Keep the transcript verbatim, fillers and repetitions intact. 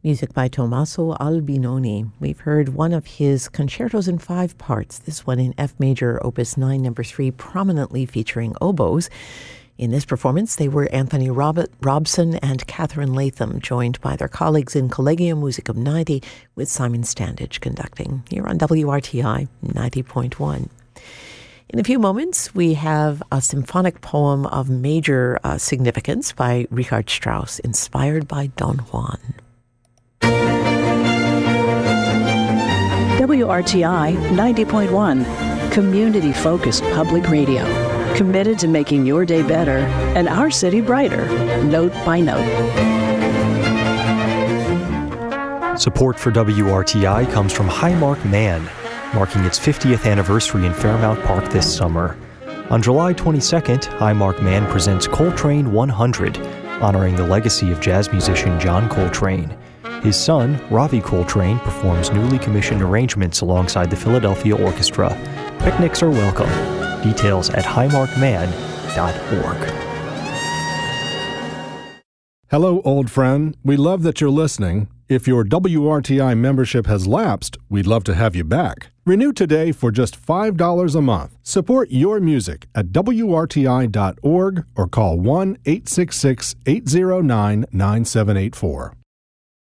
Music by Tommaso Albinoni. We've heard one of his concertos in five parts, this one in F major, Opus nine, number three, prominently featuring oboes. In this performance, they were Anthony Robert Robson and Catherine Latham, joined by their colleagues in Collegium Musicum ninety, with Simon Standage conducting, here on W R T I ninety point one. In a few moments, we have a symphonic poem of major uh, significance by Richard Strauss, inspired by Don Juan. W R T I ninety point one, community-focused public radio, committed to making your day better and our city brighter, note by note. Support for W R T I comes from Highmark Man, marking its fiftieth anniversary in Fairmount Park this summer. On July twenty-second, Highmark Man presents Coltrane one hundred, honoring the legacy of jazz musician John Coltrane. His son, Ravi Coltrane, performs newly commissioned arrangements alongside the Philadelphia Orchestra. Picnics are welcome. Details at highmark man dot org. Hello, old friend. We love that you're listening. If your W R T I membership has lapsed, we'd love to have you back. Renew today for just five dollars a month. Support your music at W R T I dot org or call one eight six six, eight zero nine, nine seven eight four.